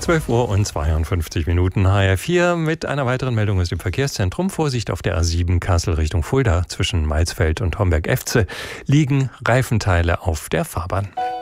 12:52 HR4 mit einer weiteren Meldung aus dem Verkehrszentrum. Vorsicht auf der A7 Kassel Richtung Fulda zwischen Maisfeld und Homberg-Efze liegen Reifenteile auf der Fahrbahn.